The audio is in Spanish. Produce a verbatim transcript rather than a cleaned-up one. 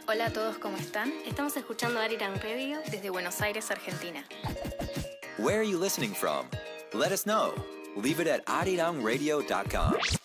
Hola a todos, ¿cómo están? Estamos escuchando Arirang Radio desde Buenos Aires, Argentina. Where are you listening from? Let us know. Leave it at arirang radio dot com.